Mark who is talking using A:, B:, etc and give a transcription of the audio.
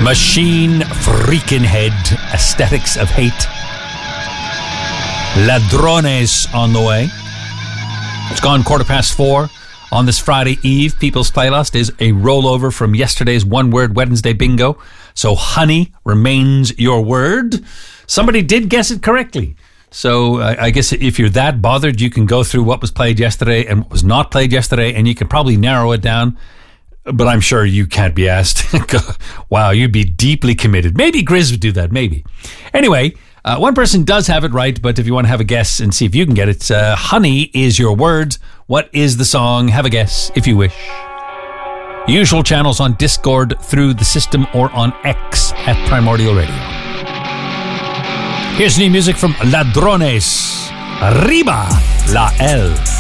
A: Machine Freaking Head, Aesthetics of Hate. Ladrones on the way. It's gone 4:15 on this Friday Eve. People's Playlist is a rollover from yesterday's One Word Wednesday bingo. So honey remains your word. Somebody did guess it correctly. So I guess if you're that bothered, you can go through what was played yesterday and what was not played yesterday, and you can probably narrow it down. But I'm sure you can't be asked. Wow, you'd be deeply committed. Maybe Grizz would do that, maybe. Anyway, one person does have it right, but if you want to have a guess and see if you can get it, honey is your word. What is the song? Have a guess if you wish. Usual channels on Discord, through the system, or on X at Primordial Radio. Here's new music from Ladrones. Arriba la L.